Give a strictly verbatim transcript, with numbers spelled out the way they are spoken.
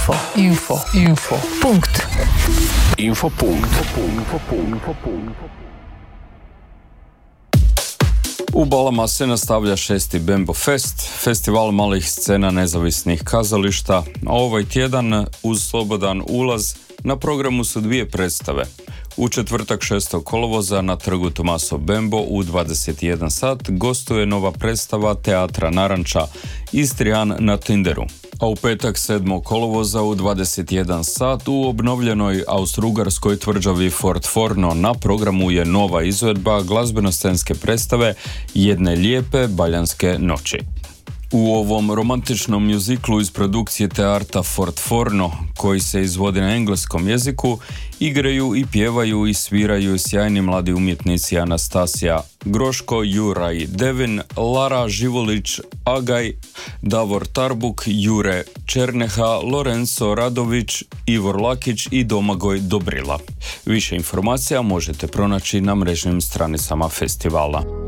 Info, info, punkt. Info, punkt. U Balama se nastavlja šesti Bembo Fest, festival malih scena nezavisnih kazališta, a ovaj tjedan uz slobodan ulaz na programu su dvije predstave. U četvrtak šestog kolovoza na trgu Tomaso Bembo u dvadeset jedan sat gostuje nova predstava Teatra Naranča Istrijan na Tinderu. A u petak sedmog kolovoza u dvadeset jedan sat u obnovljenoj austrougarskoj tvrđavi Fort Forno na programu je nova izvedba glazbeno-scenske predstave Jedne lijepe baljanske noći. U ovom romantičnom mjuziklu iz produkcije teatra Fort Forno, koji se izvodi na engleskom jeziku, igraju i pjevaju i sviraju sjajni mladi umjetnici Anastasija Groško, Juraj Devin, Lara Živolić, Agaj, Davor Tarbuk, Jure Černeha, Lorenzo Radović, Ivor Lakić i Domagoj Dobrila. Više informacija možete pronaći na mrežnim stranicama festivala.